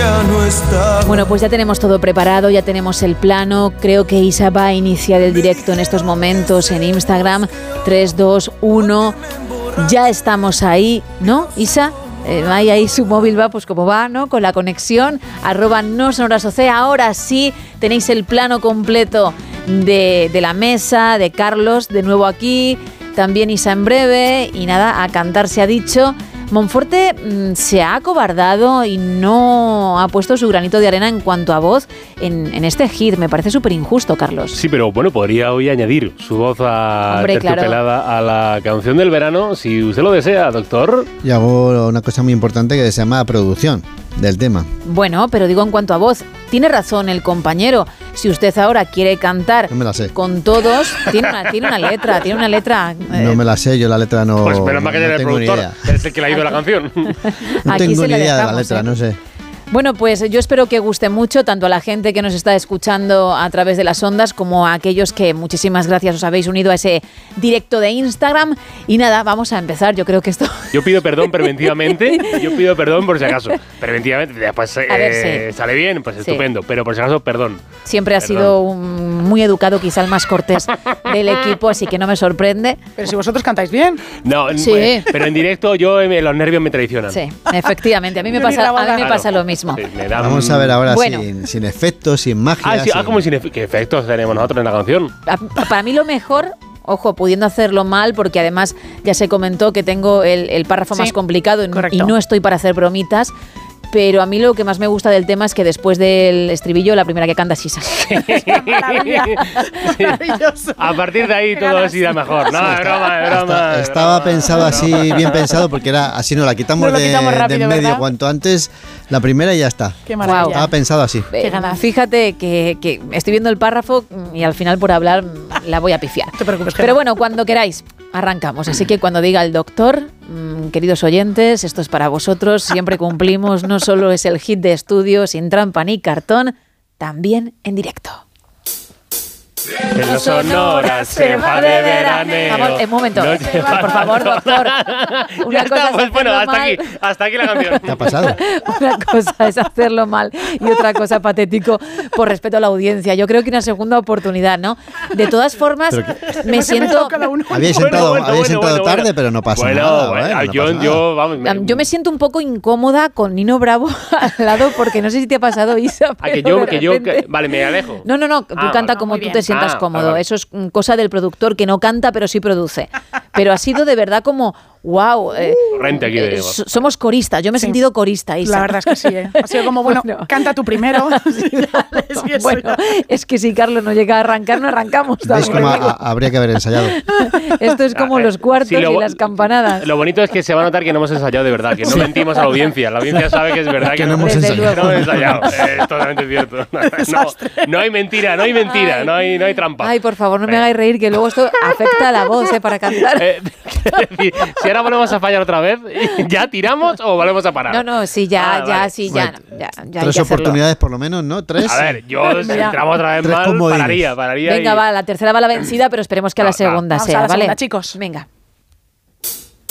ya no está. Bueno, pues ya tenemos todo preparado, ya tenemos el plano. Creo que Isa va a iniciar el directo en estos momentos en Instagram. 3, 2, 1. Ya estamos ahí, ¿no, Isa? Ahí su móvil va pues como va, ¿no? Con la conexión, @nosonorasoc. Ahora sí tenéis el plano completo de la mesa, de Carlos, de nuevo aquí, también Isa en breve, y nada, a cantar se ha dicho. Monforte se ha acobardado y no ha puesto su granito de arena en cuanto a voz en este hit. Me parece súper injusto, Carlos. Sí, pero bueno, podría hoy añadir su voz terciopelada, claro, a la canción del verano, si usted lo desea, doctor. Y hago una cosa muy importante que se llama producción del tema. Bueno, pero digo en cuanto a voz, tiene razón el compañero. Si usted ahora quiere cantar no me la sé. Con todos, tiene una letra. No me la sé, yo la letra no. Pues menos mal que no el productor, es el que le ha ido la canción. No tengo ni idea de la letra, no sé. Bueno, pues yo espero que guste mucho tanto a la gente que nos está escuchando a través de las ondas como a aquellos que, muchísimas gracias, os habéis unido a ese directo de Instagram. Y nada, vamos a empezar. Yo creo que esto... Yo pido perdón preventivamente, yo pido perdón por si acaso. Preventivamente, después sale bien, pues estupendo, pero por si acaso, perdón. Siempre ha sido muy educado, quizá el más cortés del equipo, así que no me sorprende. Pero si vosotros cantáis bien. No, sí. Pero en directo los nervios me traicionan. Sí, efectivamente, a mí me pasa lo mismo. Sí, vamos a ver ahora sin efectos, sin magia. ¿Cómo ¿qué efectos tenemos nosotros en la canción? Para mí lo mejor, ojo, pudiendo hacerlo mal, porque además ya se comentó que tengo el párrafo más complicado y no estoy para hacer bromitas. Pero a mí lo que más me gusta del tema es que después del estribillo la primera que canta es Isa. Sí. A partir de ahí todo así da mejor. No, es broma. Estaba pensado así, bien pensado, porque era así, no la quitamos de en medio cuanto antes, la primera y ya está. Qué maravilla. Estaba pensado así. Fíjate que estoy viendo el párrafo y al final por hablar la voy a pifiar. No te preocupes. Pero bueno, cuando queráis, arrancamos. Así que cuando diga el doctor, queridos oyentes, esto es para vosotros, siempre cumplimos, no solo es el hit de estudio sin trampa ni cartón, también en directo. En los Sonoras se va de veraneo. Vamos, un momento. Por favor, doctor. Una cosa es bueno, hasta aquí la canción. ¿Qué ha pasado? Una cosa es hacerlo mal y otra cosa patético por respeto a la audiencia. Yo creo que una segunda oportunidad, ¿no? De todas formas, me siento... Habíais entrado tarde, pero no pasa nada. Yo me siento un poco incómoda con Nino Bravo al lado porque no sé si te ha pasado, Isa. Vale, me alejo. No, tú canta como tú te sientas cómodo. Vale. Eso es cosa del productor que no canta pero sí produce. Pero ha sido de verdad como wow. Somos coristas. Yo me he sentido corista, Isa. La verdad es que sí. Ha sido como, bueno, canta tú primero. Bueno, es que si Carlos no llega a arrancar, no arrancamos. ¿Ves cómo habría que haber ensayado? Esto es como los cuartos y las campanadas. Lo bonito es que se va a notar que no hemos ensayado de verdad, que no mentimos a la audiencia. La audiencia sabe que es verdad que no hemos ensayado. Es totalmente cierto. No hay mentira, no hay trampa. Ay, por favor, no me hagáis reír, que luego esto afecta a la voz para cantar. Si ahora volvemos a fallar otra vez, ¿ya tiramos o volvemos a parar? No, sí, ya. 3 oportunidades por lo menos, ¿no? 3. A ver, si entramos otra vez mal, pararía. Venga, va, la tercera va la vencida, pero esperemos que a la segunda sea, ¿vale? Segunda, chicos. Venga.